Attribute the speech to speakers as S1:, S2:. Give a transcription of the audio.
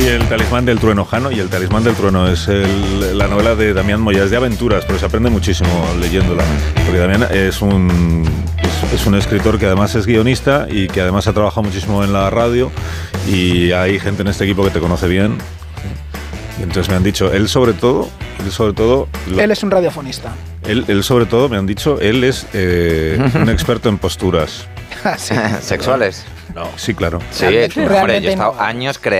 S1: y el talismán del trueno, Jano y el talismán del trueno es la novela de Damián Moya, es de aventuras, pero se aprende muchísimo leyéndola, porque Damián es un escritor que además es guionista y que además ha trabajado muchísimo en la radio, y hay gente en este equipo que te conoce bien, y entonces me han dicho, él sobre todo
S2: él es un radiofonista.
S1: Él sobre todo, me han dicho, él es un experto en posturas.
S2: Sí.
S3: ¿Sexuales?
S1: No, sí, claro.
S3: Sí, hombre, yo he estado
S2: no.
S3: años creando